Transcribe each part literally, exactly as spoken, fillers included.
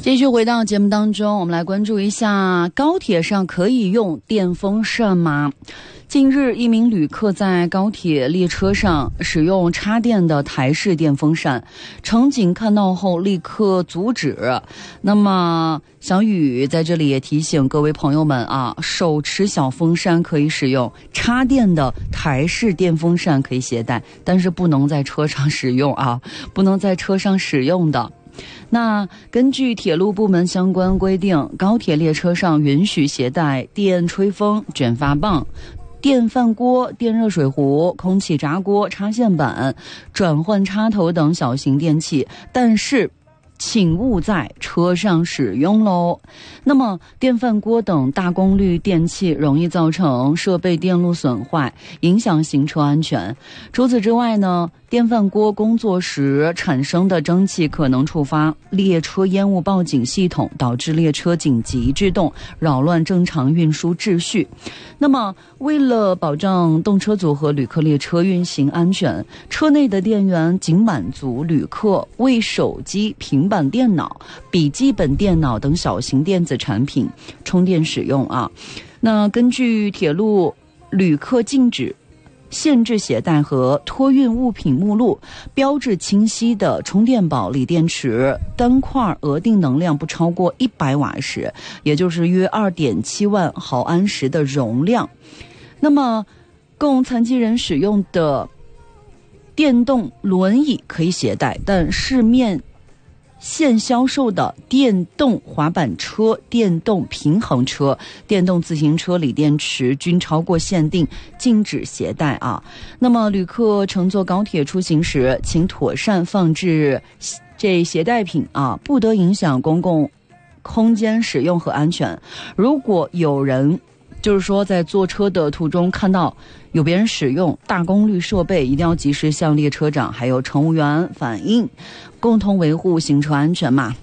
继续回到节目当中，我们来关注一下高铁上可以用电风扇吗？近日，一名旅客在高铁列车上使用插电的台式电风扇，乘警看到后立刻阻止。那么，小雨在这里也提醒各位朋友们啊，手持小风扇可以使用，插电的台式电风扇可以携带，但是不能在车上使用啊，不能在车上使用的。那根据铁路部门相关规定，高铁列车上允许携带电吹风、卷发棒、电饭锅、电热水壶、空气炸锅、插线板、转换插头等小型电器，但是请勿在车上使用喽。那么电饭锅等大功率电器容易造成设备电路损坏，影响行车安全。除此之外呢，电饭锅工作时产生的蒸汽可能触发列车烟雾报警系统，导致列车紧急制动，扰乱正常运输秩序。那么为了保障动车组和旅客列车运行安全，车内的电源仅满足旅客为手机、平板电脑、笔记本电脑等小型电子产品充电使用啊。那根据铁路旅客禁止限制携带和托运物品目录，标志清晰的充电宝锂电池单块额定能量不超过一百瓦时，也就是约 二点七万毫安时的容量。那么供残疾人使用的电动轮椅可以携带，但市面现销售的电动滑板车、电动平衡车、电动自行车锂电池均超过限定，禁止携带啊。那么旅客乘坐高铁出行时，请妥善放置这携带品啊，不得影响公共空间使用和安全。如果有人就是说在坐车的途中看到有别人使用大功率设备，一定要及时向列车长还有乘务员反映，共同维护行车安全嘛。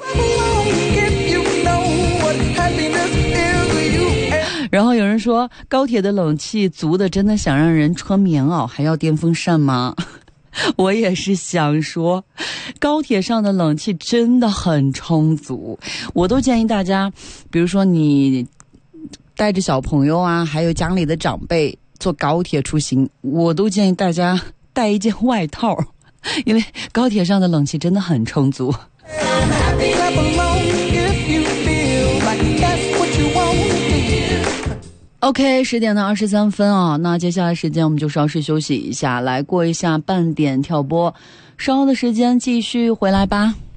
然后有人说，高铁的冷气足的真的想让人穿棉袄还要电风扇吗？我也是想说，高铁上的冷气真的很充足，我都建议大家，比如说你带着小朋友啊，还有家里的长辈坐高铁出行，我都建议大家带一件外套，因为高铁上的冷气真的很充足。OK， 十点的二十三分啊，那接下来时间我们就稍事休息一下，来过一下半点跳播，稍后的时间继续回来吧。